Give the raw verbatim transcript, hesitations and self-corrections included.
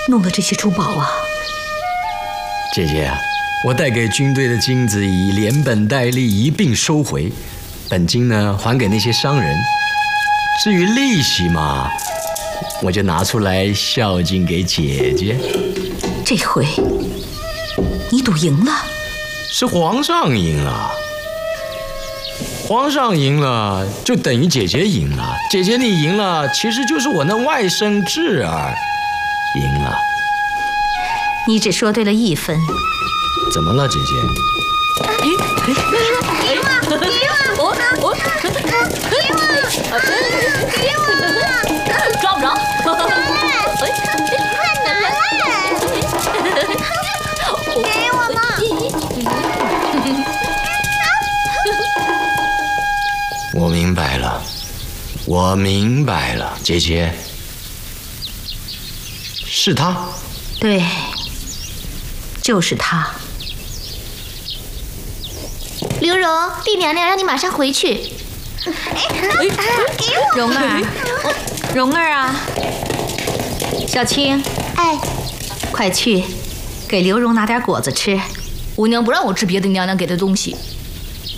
弄的这些珠宝啊？ 姐姐，我带给军队的金子已连本带利一并收回，本金呢还给那些商人。至于利息嘛，我就拿出来孝敬给姐姐。 这回你赌赢了？ 是皇上赢了。皇上赢了，就等于姐姐赢了。姐姐你赢了，其实就是我那外甥智儿赢了。 你只说对了一分。 怎么了，姐姐？ 给我，给我，我我给我，给我，抓不着。快拿来！给我嘛！ 我明白了，我明白了，姐姐，是他。 对，就是他。 刘荣，丽娘娘让你马上回去。 给我，蓉儿，蓉儿啊，小青， 哎， 快去给刘荣拿点果子吃。 我娘不让我吃别的娘娘给的东西。